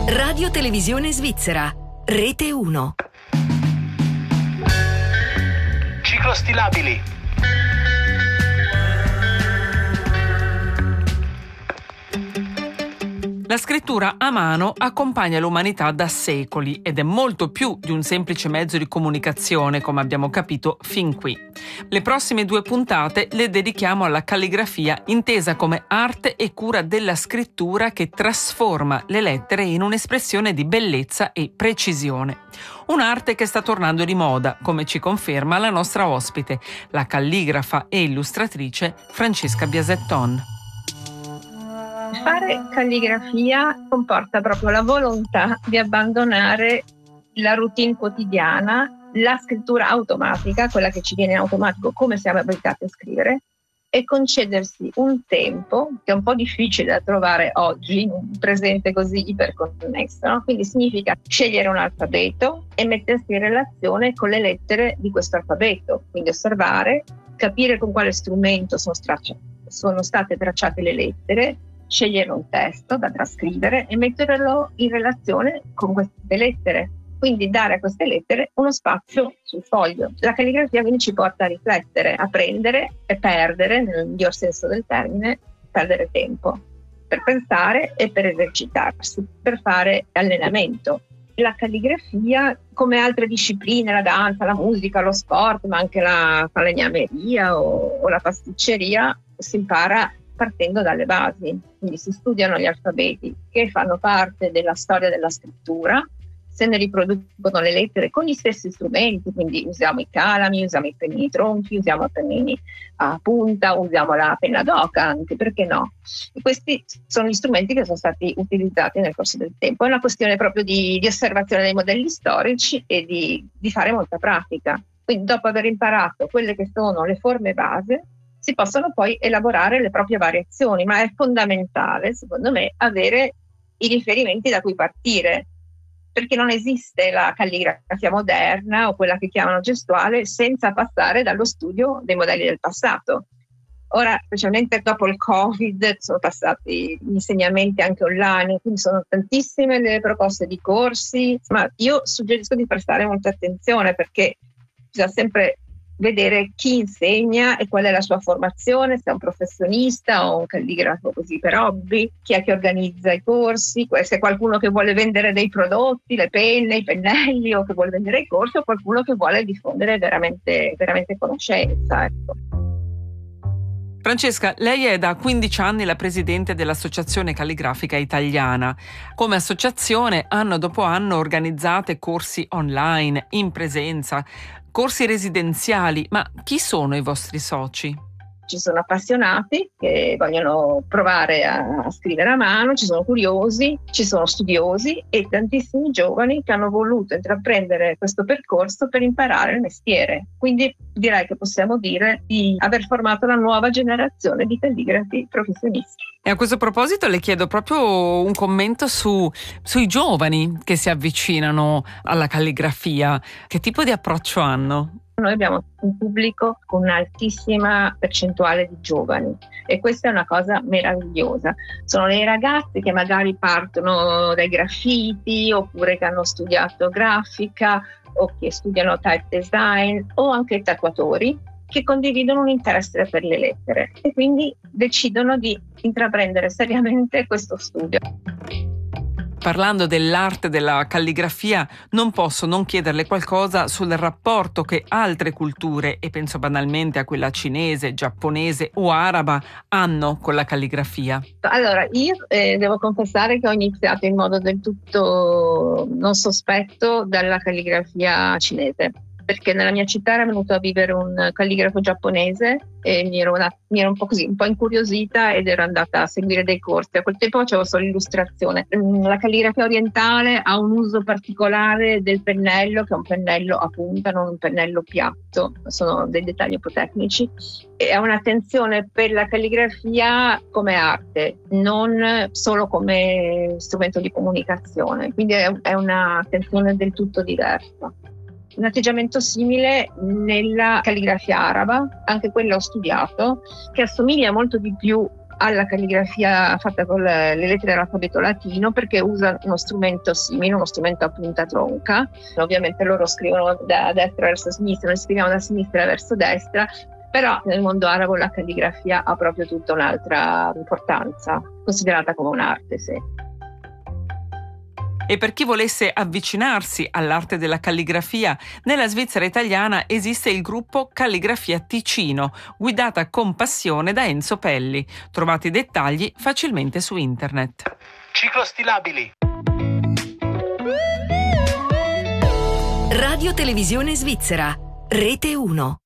Radio Televisione Svizzera, Rete 1. Ciclostilabili. La scrittura a mano accompagna l'umanità da secoli ed è molto più di un semplice mezzo di comunicazione, come abbiamo capito fin qui. Le prossime 2 puntate le dedichiamo alla calligrafia, intesa come arte e cura della scrittura che trasforma le lettere in un'espressione di bellezza e precisione. Un'arte che sta tornando di moda, come ci conferma la nostra ospite, la calligrafa e illustratrice Francesca Biasetton. Fare calligrafia comporta proprio la volontà di abbandonare la routine quotidiana, la scrittura automatica, quella che ci viene in automatico come siamo abituati a scrivere, e concedersi un tempo che è un po' difficile da trovare oggi, in un presente così iperconnesso, no? Quindi significa scegliere un alfabeto e mettersi in relazione con le lettere di questo alfabeto, quindi osservare, capire con quale strumento sono state tracciate le lettere, scegliere un testo da trascrivere e metterlo in relazione con queste lettere, quindi dare a queste lettere uno spazio sul foglio. La calligrafia quindi ci porta a riflettere, a prendere e perdere, nel miglior senso del termine, perdere tempo per pensare e per esercitarsi, per fare allenamento. La calligrafia, come altre discipline, la danza, la musica, lo sport, ma anche la falegnameria o la pasticceria, si impara partendo dalle basi, quindi si studiano gli alfabeti che fanno parte della storia della scrittura, se ne riproducono le lettere con gli stessi strumenti, quindi usiamo i calami, usiamo i pennini tronchi, usiamo i pennini a punta, usiamo la penna d'oca anche, perché no? E questi sono gli strumenti che sono stati utilizzati nel corso del tempo. È una questione proprio di osservazione dei modelli storici e di fare molta pratica. Quindi dopo aver imparato quelle che sono le forme base, si possono poi elaborare le proprie variazioni, ma è fondamentale, secondo me, avere i riferimenti da cui partire, perché non esiste la calligrafia moderna o quella che chiamano gestuale senza passare dallo studio dei modelli del passato. Ora, specialmente dopo il Covid, sono passati gli insegnamenti anche online, quindi sono tantissime le proposte di corsi, ma io suggerisco di prestare molta attenzione perché bisogna sempre vedere chi insegna e qual è la sua formazione, se è un professionista o un calligrafo così per hobby, chi è che organizza i corsi, se è qualcuno che vuole vendere dei prodotti, le penne, i pennelli, o che vuole vendere i corsi, o qualcuno che vuole diffondere veramente, veramente conoscenza. Ecco. Francesca, lei è da 15 anni la presidente dell'Associazione Calligrafica Italiana. Come associazione, anno dopo anno organizzate corsi online, in presenza, corsi residenziali, ma chi sono i vostri soci? Ci sono appassionati che vogliono provare a scrivere a mano, ci sono curiosi, ci sono studiosi e tantissimi giovani che hanno voluto intraprendere questo percorso per imparare il mestiere. Quindi direi che possiamo dire di aver formato la nuova generazione di calligrafi professionisti. E a questo proposito le chiedo proprio un commento sui giovani che si avvicinano alla calligrafia. Che tipo di approccio hanno? Noi abbiamo un pubblico con un'altissima percentuale di giovani e questa è una cosa meravigliosa. Sono dei ragazzi che magari partono dai graffiti oppure che hanno studiato grafica o che studiano type design o anche tatuatori che condividono un interesse per le lettere e quindi decidono di intraprendere seriamente questo studio. Parlando dell'arte della calligrafia, non posso non chiederle qualcosa sul rapporto che altre culture, e penso banalmente a quella cinese, giapponese o araba, hanno con la calligrafia. Allora, io devo confessare che ho iniziato in modo del tutto non sospetto dalla calligrafia cinese, perché nella mia città era venuto a vivere un calligrafo giapponese e mi ero un po' così, un po' incuriosita ed ero andata a seguire dei corsi. A quel tempo facevo solo illustrazione. La calligrafia orientale ha un uso particolare del pennello, che è un pennello a punta, non un pennello piatto, sono dei dettagli un po' tecnici, e ha un'attenzione per la calligrafia come arte, non solo come strumento di comunicazione, quindi è un'attenzione del tutto diversa. Un atteggiamento simile nella calligrafia araba, anche quella ho studiato, che assomiglia molto di più alla calligrafia fatta con le lettere dell'alfabeto latino, perché usa uno strumento simile, uno strumento a punta tronca. Ovviamente loro scrivono da destra verso sinistra, noi scriviamo da sinistra verso destra, però nel mondo arabo la calligrafia ha proprio tutta un'altra importanza, considerata come un'arte, sì. E per chi volesse avvicinarsi all'arte della calligrafia, nella Svizzera italiana esiste il gruppo Calligrafia Ticino, guidata con passione da Enzo Pelli. Trovate i dettagli facilmente su internet. Ciclostilabili. Radio Televisione Svizzera, Rete 1.